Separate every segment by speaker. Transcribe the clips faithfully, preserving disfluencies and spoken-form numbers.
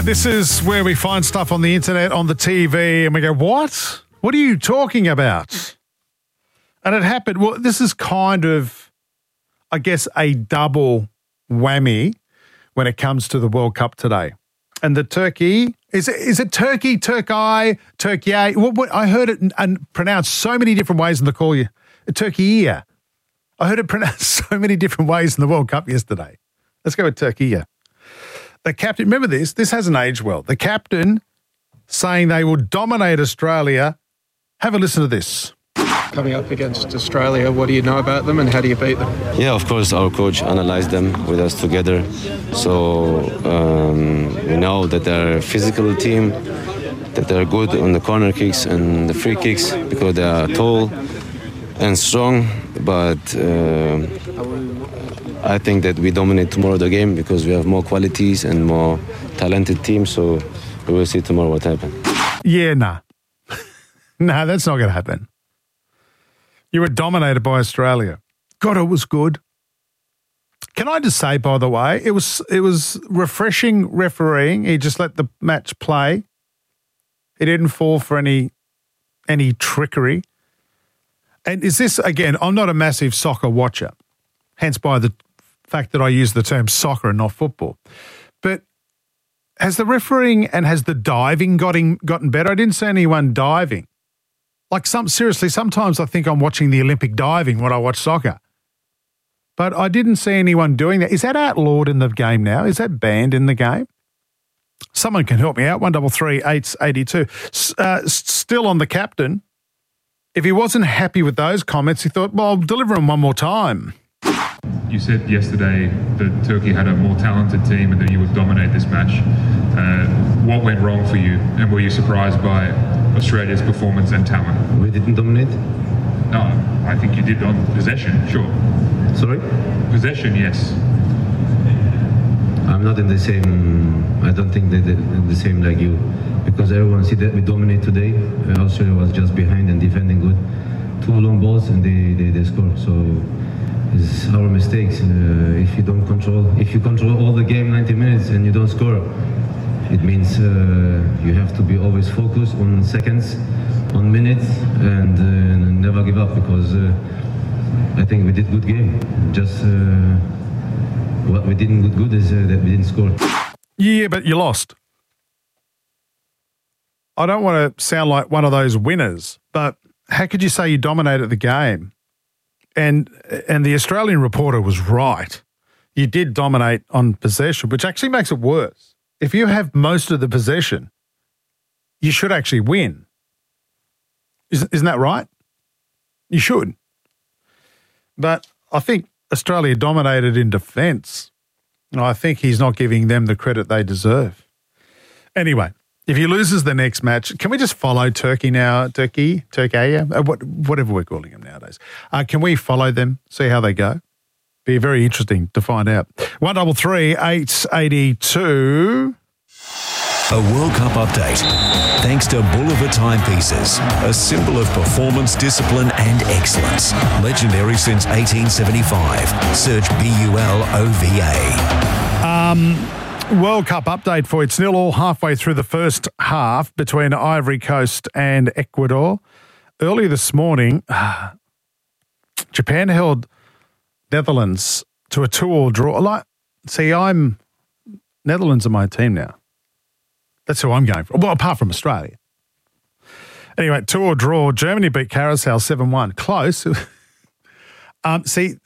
Speaker 1: This is where we find stuff on the internet, on the T V, and we go, what? What are you talking about? And it happened. Well, this is kind of, I guess, a double whammy when it comes to the World Cup today. And the Turkey, is it, is it Turkey, Turkey, Turkey? What, what, I heard it and pronounced so many different ways in the call. You, Turkey. I heard it pronounced so many different ways in the World Cup yesterday. Let's go with Turkey. The captain, remember this, this hasn't aged well. The captain saying they will dominate Australia. Have a listen to this.
Speaker 2: Coming up against Australia, what do you know about them and how do you beat them?
Speaker 3: Yeah, of course, our coach analyzed them with us together. So um, we know that they're a physical team, that they're good on the corner kicks and the free kicks because they are tall and strong. But uh, I think that we dominate tomorrow the game because we have more qualities and more talented teams. So we will see tomorrow what happens.
Speaker 1: Yeah, nah. nah, that's not going to happen. You were dominated by Australia. God, it was good. Can I just say, by the way, it was it was refreshing refereeing. He just let the match play. He didn't fall for any any trickery. And is this, again, I'm not a massive soccer watcher, hence by the fact that I use the term soccer and not football. But has the refereeing and has the diving gotten, gotten better? I didn't see anyone diving. Like, some seriously, sometimes I think I'm watching the Olympic diving when I watch soccer. But I didn't see anyone doing that. Is that outlawed in the game now? Is that banned in the game? Someone can help me out. one double three eight eighty two. Uh, still on the captain. If he wasn't happy with those comments, he thought, well, I'll deliver him one more time.
Speaker 4: You said yesterday that Turkey had a more talented team and that you would dominate this match. Uh, what went wrong for you? And were you surprised by Australia's performance and talent?
Speaker 3: We didn't dominate?
Speaker 4: No, I think you did on possession, sure.
Speaker 3: Sorry?
Speaker 4: Possession, yes.
Speaker 3: I'm not in the same, I don't think that the same like you. Because everyone see that we dominate today. Uh, Australia was just behind and defending good. Two long balls and they, they, they score. So it's our mistakes. Uh, if you don't control, if you control all the game ninety minutes and you don't score, it means uh, you have to be always focused on seconds, on minutes, and uh, never give up. Because uh, I think we did good game. Just uh, what we didn't good good is uh, that we didn't score.
Speaker 1: Yeah, but you lost. I don't want to sound like one of those winners, but how could you say you dominated the game? And and the Australian reporter was right. You did dominate on possession, which actually makes it worse. If you have most of the possession, you should actually win. Isn't, isn't that right? You should. But I think Australia dominated in defence. I think he's not giving them the credit they deserve. Anyway, if he loses the next match, can we just follow Turkey now? Turkey, Turkey, uh, what, whatever we're calling them nowadays. Uh, can we follow them, see how they go? Be very interesting to find out. one double three eight eighty two.
Speaker 5: A World Cup update. Thanks to Boulevard Timepieces, a symbol of performance, discipline and excellence. Legendary since eighteen seventy-five. Search B U L O V A.
Speaker 1: Um, World Cup update for you. It's nil all halfway through the first half between Ivory Coast and Ecuador. Earlier this morning, Japan held Netherlands to a two-all draw. Like, see, I'm Netherlands are my team now. That's who I'm going for. Well, apart from Australia. Anyway, two-all draw. Germany beat Carousel seven one. Close. um, see,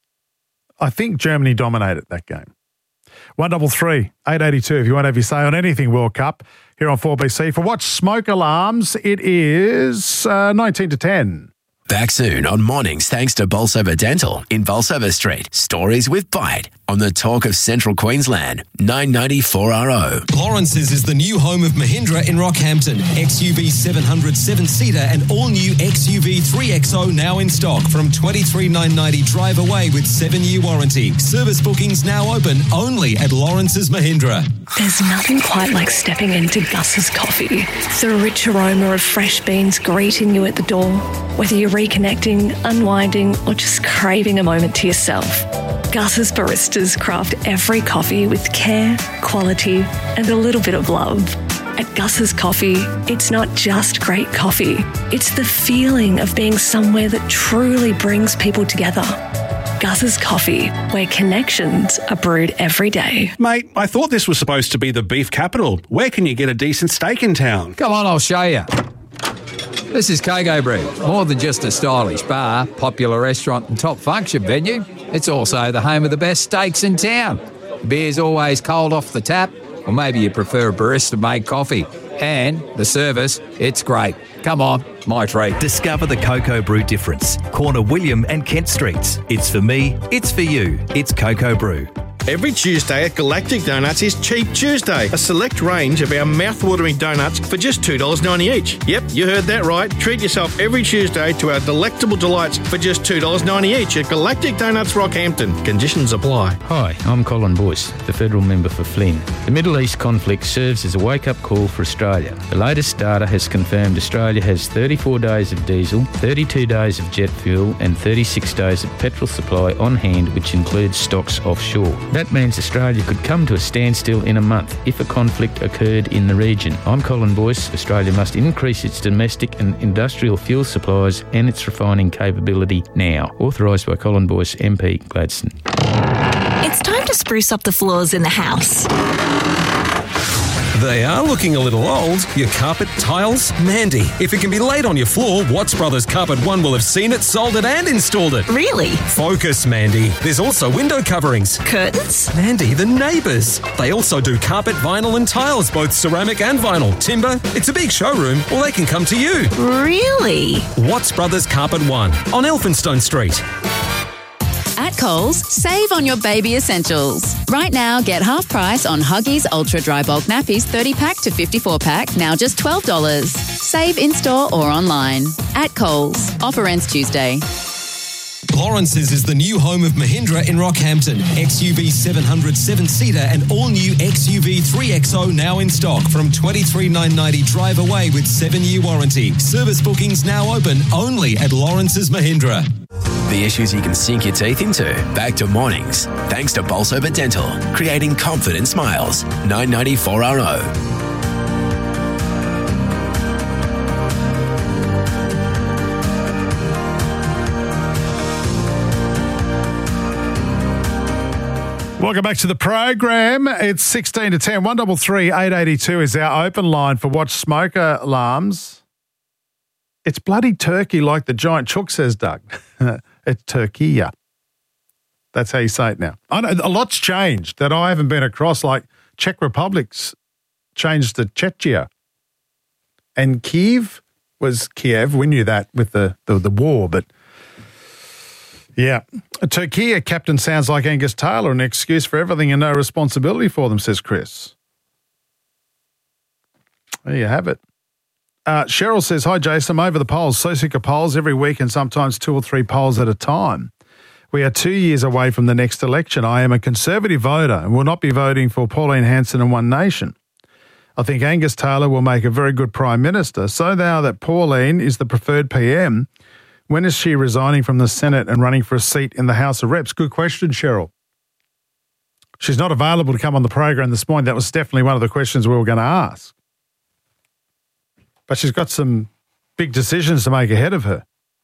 Speaker 1: I think Germany dominated that game. one double three eight eighty two if you want to have your say on anything World Cup here on four B C. For Watch Smoke Alarms, it is uh, nineteen to ten.
Speaker 6: Back soon on Mornings thanks to Bolsover Dental in Bolsover Street. Stories with Bite on the Talk of Central Queensland, nine ninety four R O.
Speaker 7: Lawrence's is the new home of Mahindra in Rockhampton. X U V seven hundred seven-seater and all-new X U V three X O now in stock from twenty-three thousand nine hundred ninety drive away with seven-year warranty. Service bookings now open only at Lawrence's Mahindra.
Speaker 8: There's nothing quite like stepping into Gus's Coffee. The rich aroma of fresh beans greeting you at the door. Whether you're reconnecting, unwinding, or just craving a moment to yourself. Gus's baristas craft every coffee with care, quality, and a little bit of love. At Gus's Coffee, it's not just great coffee. It's the feeling of being somewhere that truly brings people together. Gus's Coffee, where connections are brewed every day.
Speaker 9: Mate, I thought this was supposed to be the beef capital. Where can you get a decent steak in town?
Speaker 10: Come on, I'll show you. This is Coco Brew. More than just a stylish bar, popular restaurant and top function venue, it's also the home of the best steaks in town. Beer's always cold off the tap, or maybe you prefer a barista-made coffee. And the service, it's great. Come on, my treat.
Speaker 11: Discover the Coco Brew difference. Corner William and Kent Streets. It's for me, it's for you. It's Coco Brew.
Speaker 12: Every Tuesday at Galactic Donuts is Cheap Tuesday, a select range of our mouth-watering donuts for just two dollars ninety each. Yep, you heard that right. Treat yourself every Tuesday to our delectable delights for just two dollars ninety each at Galactic Donuts Rockhampton. Conditions apply.
Speaker 13: Hi, I'm Colin Boyce, the federal member for Flynn. The Middle East conflict serves as a wake-up call for Australia. The latest data has confirmed Australia has thirty-four days of diesel, thirty-two days of jet fuel and thirty-six days of petrol supply on hand, which includes stocks offshore. That means Australia could come to a standstill in a month if a conflict occurred in the region. I'm Colin Boyce. Australia must increase its domestic and industrial fuel supplies and its refining capability now. Authorised by Colin Boyce, M P, Gladstone.
Speaker 14: It's time to spruce up the floors in the house.
Speaker 7: They are looking a little old. Your carpet, tiles, Mandy. If it can be laid on your floor, Watts Brothers Carpet One will have seen it, sold it and installed it.
Speaker 14: Really?
Speaker 7: Focus, Mandy. There's also window coverings.
Speaker 14: Curtains?
Speaker 7: Mandy, the neighbours. They also do carpet, vinyl and tiles, both ceramic and vinyl. Timber. It's a big showroom, or they can come to you.
Speaker 14: Really?
Speaker 7: Watts Brothers Carpet One on Elphinstone Street.
Speaker 15: At Coles, save on your baby essentials. Right now, get half price on Huggies Ultra Dry Bulk Nappies thirty pack to fifty-four pack, now just twelve dollars. Save in-store or online. At Coles. Offer ends Tuesday.
Speaker 7: Lawrence's is the new home of Mahindra in Rockhampton. X U V seven hundred seven-seater and all-new X U V three X O now in stock from twenty-three thousand nine hundred ninety drive away with seven-year warranty. Service bookings now open only at Lawrence's Mahindra.
Speaker 6: The issues you can sink your teeth into. Back to mornings. Thanks to Bolsover Dental. Creating confident smiles. nine ninety-four R O.
Speaker 1: Welcome back to the program. It's sixteen to ten. one three three, eight eight two is our open line for watch smoker alarms. It's bloody turkey like the giant chook says, Doug. It's turkey. That's how you say it now. I know a lot's changed that I haven't been across, like Czech Republic's changed to Czechia. And Kiev was Kiev. We knew that with the, the, the war, but yeah. Turkey captain sounds like Angus Taylor, an excuse for everything and no responsibility for them, says Chris. There you have it. Uh, Cheryl says, hi, Jason, I'm over the polls. So sick of polls every week and sometimes two or three polls at a time. We are two years away from the next election. I am a Conservative voter and will not be voting for Pauline Hanson and One Nation. I think Angus Taylor will make a very good Prime Minister. So now that Pauline is the preferred P M, when is she resigning from the Senate and running for a seat in the House of Reps? Good question, Cheryl. She's not available to come on the program this morning. That was definitely one of the questions we were going to ask. But she's got some big decisions to make ahead of her.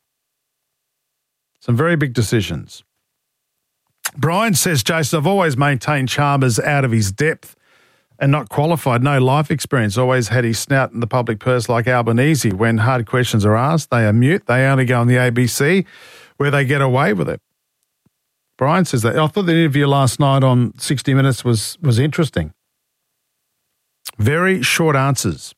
Speaker 1: Some very big decisions. Brian says, Jason, I've always maintained Chalmers out of his depth and not qualified. No life experience. Always had his snout in the public purse like Albanese. When hard questions are asked, they are mute. They only go on the A B C where they get away with it. Brian says that. I thought the interview last night on sixty minutes was, was interesting. Very short answers.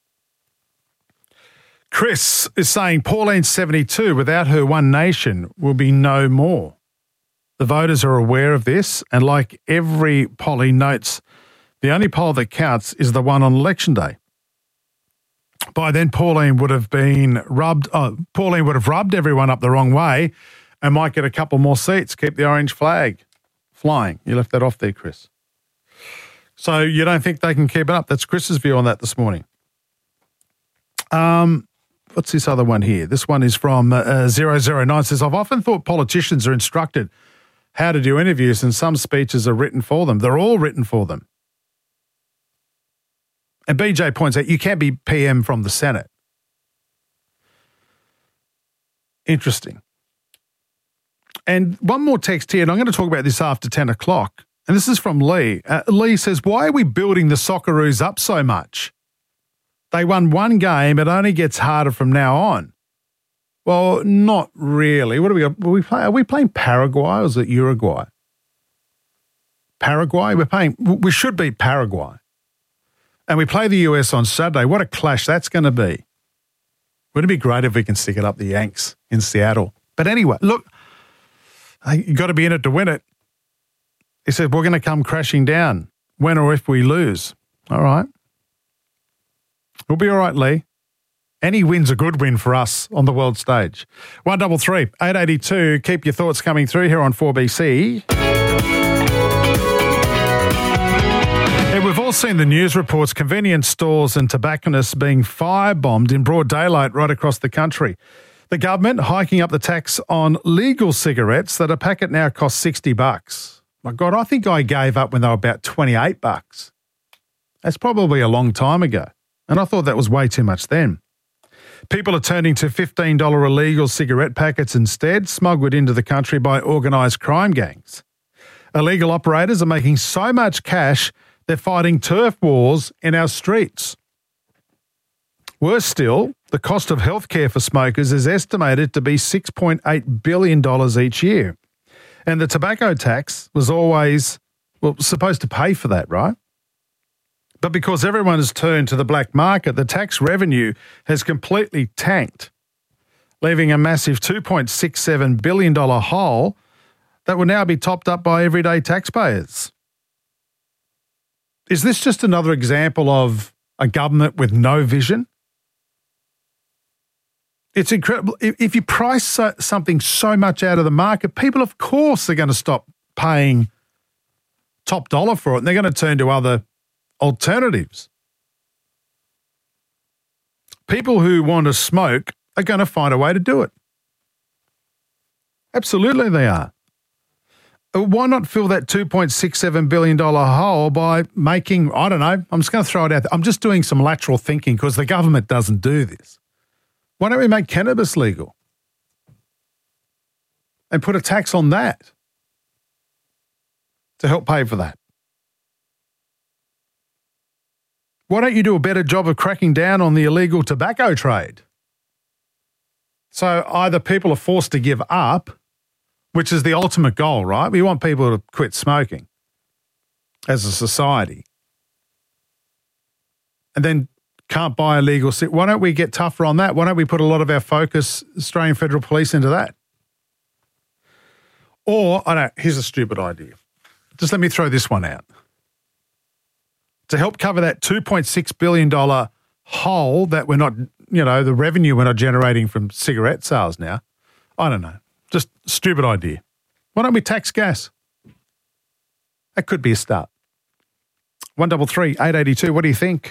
Speaker 1: Chris is saying Pauline seventy-two, without her One Nation, will be no more. The voters are aware of this, and like every poll he notes, the only poll that counts is the one on election day. By then, Pauline would have been rubbed. Oh, Pauline would have rubbed everyone up the wrong way, and might get a couple more seats. Keep the orange flag flying. You left that off there, Chris. So you don't think they can keep it up? That's Chris's view on that this morning. Um. What's this other one here? This one is from uh, zero zero nine, says, I've often thought politicians are instructed how to do interviews, and some speeches are written for them. They're all written for them. And B J points out you can't be P M from the Senate. Interesting. And one more text here, and I'm going to talk about this after ten o'clock. And this is from Lee. Uh, Lee says, why are we building the Socceroos up so much? They won one game. It only gets harder from now on. Well, not really. What are we? Are we, play, are we playing Paraguay or is it Uruguay? Paraguay? We're playing. We should beat Paraguay. And we play the U S on Saturday. What a clash that's going to be. Wouldn't it be great if we can stick it up the Yanks in Seattle? But anyway, look, you've got to be in it to win it. He said, we're going to come crashing down when or if we lose. All right. We'll be all right, Lee. Any win's a good win for us on the world stage. one double three, eight eighty-two. Keep your thoughts coming through here on four B C. And we've all seen the news reports, convenience stores and tobacconists being firebombed in broad daylight right across the country. The government hiking up the tax on legal cigarettes that a packet now costs sixty bucks. My God, I think I gave up when they were about twenty-eight bucks. That's probably a long time ago. And I thought that was way too much then. People are turning to fifteen dollars illegal cigarette packets instead, smuggled into the country by organised crime gangs. Illegal operators are making so much cash, they're fighting turf wars in our streets. Worse still, the cost of healthcare for smokers is estimated to be six point eight billion dollars each year. And the tobacco tax was always, well, supposed to pay for that, right? But because everyone has turned to the black market, the tax revenue has completely tanked, leaving a massive two point six seven billion dollars hole that will now be topped up by everyday taxpayers. Is this just another example of a government with no vision? It's incredible. If you price so, something so much out of the market, people, of course, are going to stop paying top dollar for it, and they're going to turn to other alternatives. People who want to smoke are going to find a way to do it. Absolutely they are. Why not fill that two point six seven billion dollars hole by making, I don't know, I'm just going to throw it out there. I'm just doing some lateral thinking because the government doesn't do this. Why don't we make cannabis legal and put a tax on that to help pay for that? Why don't you do a better job of cracking down on the illegal tobacco trade? So either people are forced to give up, which is the ultimate goal, right? We want people to quit smoking as a society. And then can't buy illegal cigarettes. Why don't we get tougher on that? Why don't we put a lot of our focus, Australian Federal Police, into that? Or, I know, here's a stupid idea. Just let me throw this one out. To help cover that two point six billion dollars hole that we're not, you know, the revenue we're not generating from cigarette sales now, I don't know. Just stupid idea. Why don't we tax gas? That could be a start. one double three, eight eighty-two, what do you think?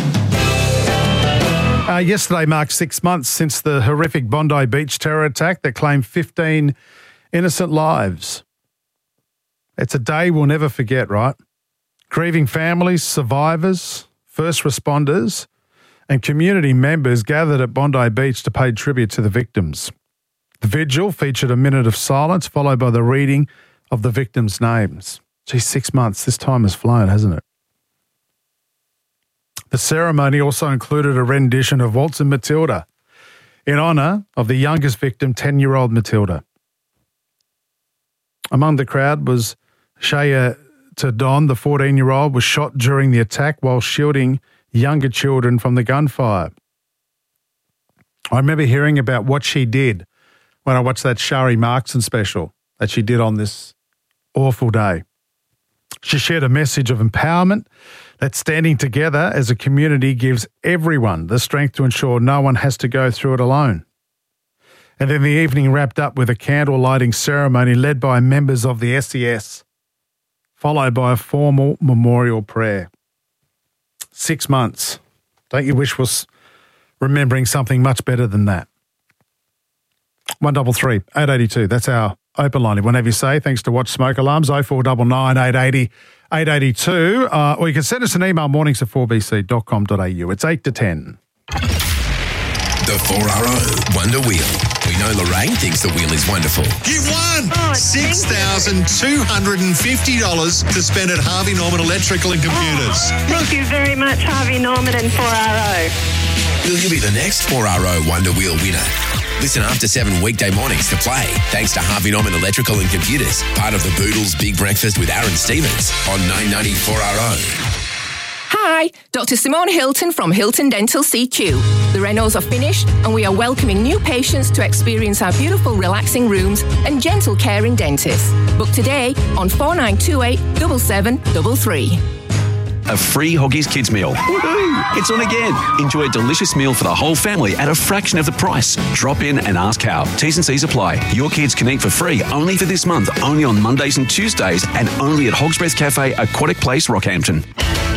Speaker 1: Uh, yesterday marked six months since the horrific Bondi Beach terror attack that claimed fifteen innocent lives. It's a day we'll never forget, right? Grieving families, survivors, first responders, and community members gathered at Bondi Beach to pay tribute to the victims. The vigil featured a minute of silence followed by the reading of the victims' names. Gee, six months. This time has flown, hasn't it? The ceremony also included a rendition of Waltzing Matilda in honour of the youngest victim, ten-year-old Matilda. Among the crowd was Shaya Tadon, the fourteen-year-old, was shot during the attack while shielding younger children from the gunfire. I remember hearing about what she did when I watched that Shari Markson special that she did on this awful day. She shared a message of empowerment that standing together as a community gives everyone the strength to ensure no one has to go through it alone. And then the evening wrapped up with a candle lighting ceremony led by members of the S E S, followed by a formal memorial prayer. Six months. Don't you wish was remembering something much better than that? one double three, eight eighty-two. That's our open line. Whenever you say, thanks to Watch Smoke Alarms, oh four nine nine, eight eight oh, eight eight two. Uh, or you can send us an email, mornings at four b c dot com dot a u. It's eight to ten.
Speaker 6: The four R O Wonder Wheel. We know Lorraine thinks the wheel is wonderful.
Speaker 16: You've won six thousand two hundred fifty dollars to spend at Harvey Norman Electrical and Computers.
Speaker 17: Oh, thank you very much, Harvey Norman and four R O.
Speaker 6: Will you be the next four R O Wonder Wheel winner? Listen after seven weekday mornings to play, thanks to Harvey Norman Electrical and Computers, part of the Boodles Big Breakfast with Aaron Stevens on nine ninety four R O.
Speaker 18: Hi, Doctor Simone Hilton from Hilton Dental C Q. The renos are finished and we are welcoming new patients to experience our beautiful relaxing rooms and gentle caring dentists. Book today on four nine two eight, seven seven three three.
Speaker 19: A free Hoggies Kids meal. Woohoo! It's on again. Enjoy a delicious meal for the whole family at a fraction of the price. Drop in and ask how. T's and C's apply. Your kids can eat for free only for this month, only on Mondays and Tuesdays, and only at Hog's Breath Cafe, Aquatic Place, Rockhampton.